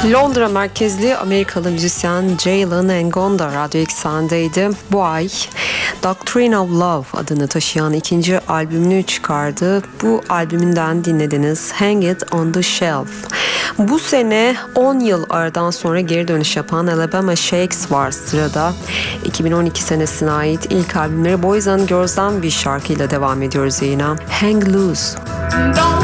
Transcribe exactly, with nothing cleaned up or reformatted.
Londra merkezli Amerikalı müzisyen Jalen Ngonda Radyo Eksen'deydi. Bu ay Doctrine of Love adını taşıyan ikinci albümünü çıkardı. Bu albümünden dinlediniz Hang It on the Shelf. Bu sene on yıl aradan sonra geri dönüş yapan Alabama Shakes var sırada. iki bin on iki senesine ait ilk albümleri Boys and Girls'dan bir şarkıyla devam ediyoruz yine. Hang Loose. Don't